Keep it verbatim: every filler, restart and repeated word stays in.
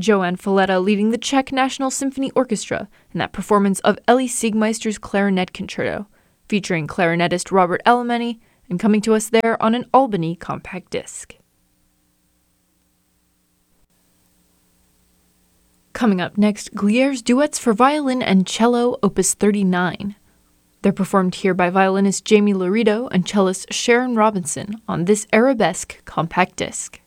Johann Falletta leading the Czech National Symphony Orchestra in that performance of Elie Siegmeister's Clarinet Concerto, featuring clarinetist Robert Alemany, and coming to us there on an Albany compact disc. Coming up next, Glier's Duets for Violin and Cello, Opus thirty-nine. They're performed here by violinist Jamie Laurido and cellist Sharon Robinson on this Arabesque compact disc.